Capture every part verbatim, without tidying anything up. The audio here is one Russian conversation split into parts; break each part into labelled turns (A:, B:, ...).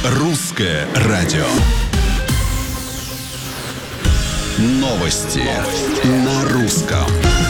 A: Русское радио. Новости, Новости. На русском.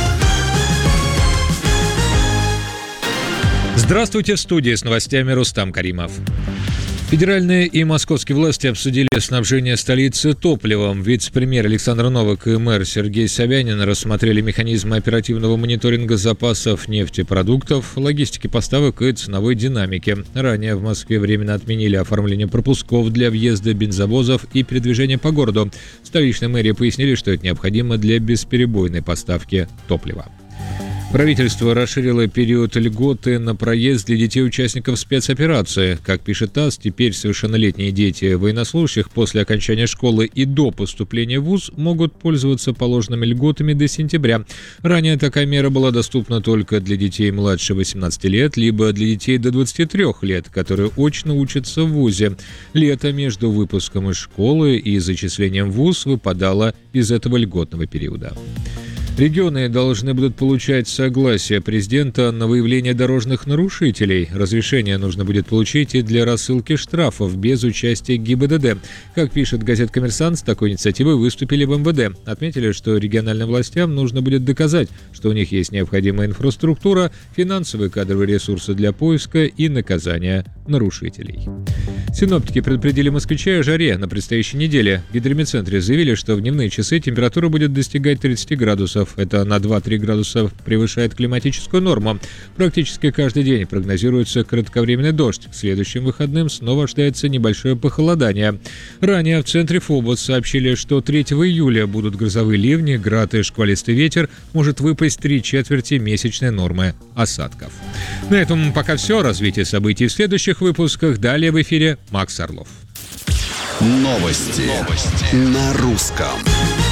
B: Здравствуйте, в студии с новостями Рустам Каримов. Федеральные и московские власти обсудили снабжение столицы топливом. Вице-премьер Александр Новак и мэр Сергей Собянин рассмотрели механизмы оперативного мониторинга запасов нефтепродуктов, логистики поставок и ценовой динамики. Ранее в Москве временно отменили оформление пропусков для въезда бензовозов и передвижения по городу. В столичной мэрии пояснили, что это необходимо для бесперебойной поставки топлива. Правительство расширило период льготы на проезд для детей-участников спецоперации. Как пишет ТАСС, теперь совершеннолетние дети военнослужащих после окончания школы и до поступления в вуз могут пользоваться положенными льготами до сентября. Ранее такая мера была доступна только для детей младше восемнадцати лет, либо для детей до двадцати трёх лет, которые очно учатся в вузе. Лето между выпуском из школы и зачислением в вуз выпадало из этого льготного периода. Регионы должны будут получать согласие президента на выявление дорожных нарушителей. Разрешение нужно будет получить и для рассылки штрафов без участия ГИБДД. Как пишет газета «Коммерсант», с такой инициативой выступили в эм вэ дэ. Отметили, что региональным властям нужно будет доказать, что у них есть необходимая инфраструктура, финансовые и кадровые ресурсы для поиска и наказания нарушителей. Синоптики предупредили москвичей о жаре на предстоящей неделе. В гидромедцентре заявили, что в дневные часы температура будет достигать тридцати градусов. Это на два-три градуса превышает климатическую норму. Практически каждый день прогнозируется кратковременный дождь. К следующим выходным снова ожидается небольшое похолодание. Ранее в центре ФОБОС сообщили, что третьего июля будут грозовые ливни, град и шквалистый ветер, может выпасть три четверти месячной нормы осадков. На этом пока все. Развитие событий в следующих выпусках. Далее в эфире Макс Орлов.
A: Новости, Новости. На русском.